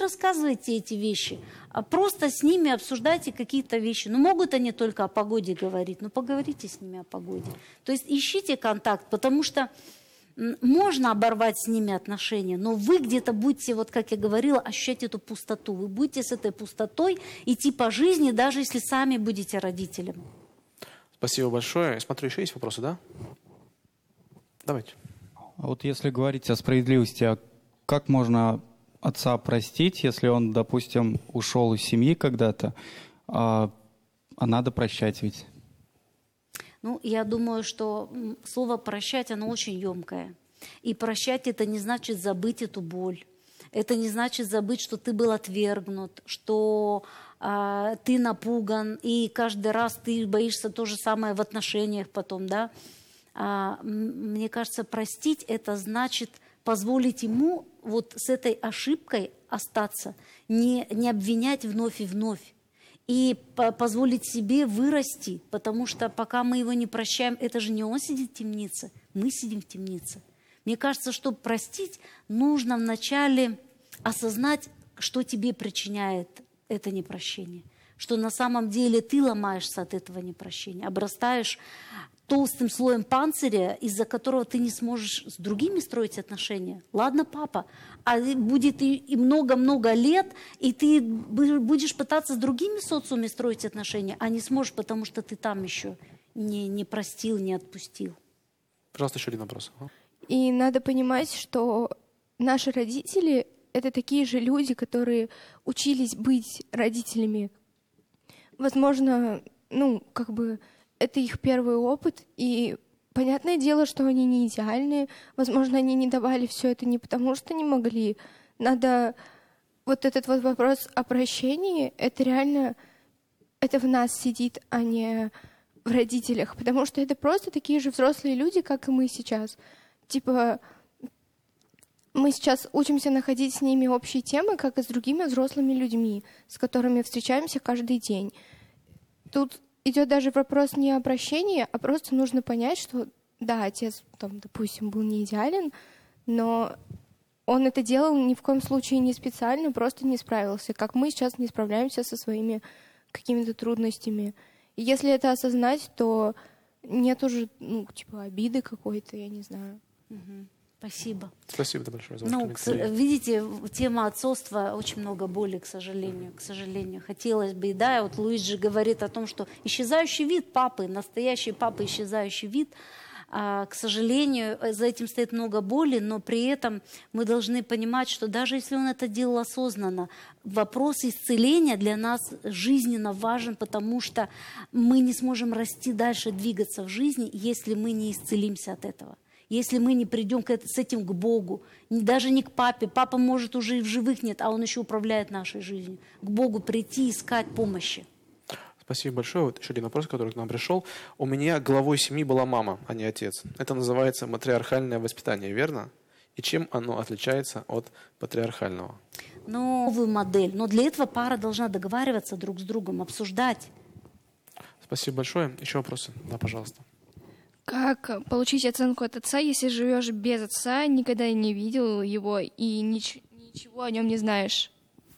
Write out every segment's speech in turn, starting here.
рассказывайте эти вещи, а просто с ними обсуждайте какие-то вещи. Ну, могут они только о погоде говорить, но поговорите с ними о погоде. То есть ищите контакт, потому что можно оборвать с ними отношения, но вы где-то будете, вот как я говорила, ощущать эту пустоту. Вы будете с этой пустотой идти по жизни, даже если сами будете родителем. Спасибо большое. Смотрю, еще есть вопросы, да? Давайте. А вот если говорить о справедливости, а как можно отца простить, если он, допустим, ушел из семьи когда-то, а надо прощать ведь? Ну, я думаю, что слово «прощать», оно очень емкое. И прощать – это не значит забыть эту боль. Это не значит забыть, что ты был отвергнут, что ты напуган, и каждый раз ты боишься то же самое в отношениях потом, да. Мне кажется, простить – это значит позволить ему вот с этой ошибкой остаться, не обвинять вновь и вновь. И позволить себе вырасти, потому что пока мы его не прощаем, это же не он сидит в темнице, мы сидим в темнице. Мне кажется, чтобы простить, нужно вначале осознать, что тебе причиняет это непрощение. Что на самом деле ты ломаешься от этого непрощения, обрастаешь толстым слоем панциря, из-за которого ты не сможешь с другими строить отношения. Ладно, папа, а будет и много-много лет, и ты будешь пытаться с другими социумами строить отношения, а не сможешь, потому что ты там еще не простил, не отпустил. Пожалуйста, еще один вопрос. И надо понимать, что наши родители — это такие же люди, которые учились быть родителями. Возможно, это их первый опыт, и понятное дело, что они не идеальные. Возможно, они не давали все это не потому, что не могли. Надо вот этот вот вопрос о прощении, это реально, это в нас сидит, а не в родителях, потому что это просто такие же взрослые люди, как и мы сейчас. Типа, мы сейчас учимся находить с ними общие темы, как и с другими взрослыми людьми, с которыми встречаемся каждый день. Тут идет даже вопрос не о прощении, а просто нужно понять, что да, отец, допустим, был не идеален, но он это делал ни в коем случае не специально, просто не справился, как мы сейчас не справляемся со своими какими-то трудностями. И если это осознать, то нет уже, обиды какой-то, я не знаю. Угу. Спасибо. Спасибо большое за ваш комментарий. Видите, тема отцовства, очень много боли, к сожалению. Хотелось бы, и да, вот Луиджи говорит о том, что исчезающий вид папы, настоящий папа, исчезающий вид, к сожалению, за этим стоит много боли, но при этом мы должны понимать, что даже если он это делал осознанно, вопрос исцеления для нас жизненно важен, потому что мы не сможем расти дальше, двигаться в жизни, если мы не исцелимся от этого. Если мы не придем с этим к Богу, даже не к папе, папа может уже и в живых нет, а он еще управляет нашей жизнью, к Богу прийти, искать помощи. Спасибо большое. Вот еще один вопрос, который к нам пришел. У меня главой семьи была мама, а не отец. Это называется матриархальное воспитание, верно? И чем оно отличается от патриархального? Новую модель. Но для этого пара должна договариваться друг с другом, обсуждать. Спасибо большое. Еще вопросы? Да, пожалуйста. Как получить оценку от отца, если живешь без отца, никогда не видел его и ничего о нем не знаешь?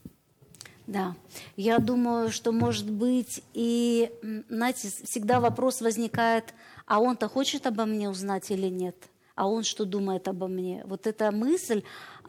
Да, я думаю, что может быть и, знаете, всегда вопрос возникает, а он-то хочет обо мне узнать или нет? А он что думает обо мне? Вот эта мысль,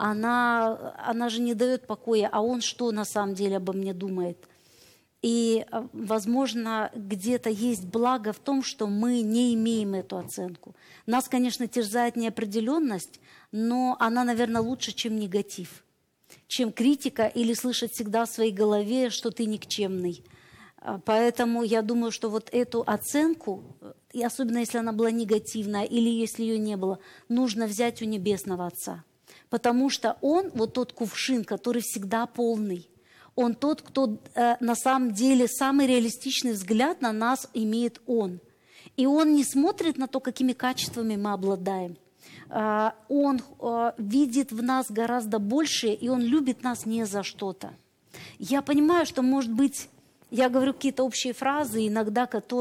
она же не дает покоя, а он что на самом деле обо мне думает? И, возможно, где-то есть благо в том, что мы не имеем эту оценку. Нас, конечно, терзает неопределенность, но она, наверное, лучше, чем негатив, чем критика или слышать всегда в своей голове, что ты никчемный. Поэтому я думаю, что вот эту оценку, и особенно если она была негативная или если ее не было, нужно взять у Небесного Отца. Потому что Он, вот тот кувшин, который всегда полный, Он тот, кто на самом деле самый реалистичный взгляд на нас имеет Он. И Он не смотрит на то, какими качествами мы обладаем. Он видит в нас гораздо больше, и Он любит нас не за что-то. Я понимаю, что, может быть, я говорю какие-то общие фразы иногда, которые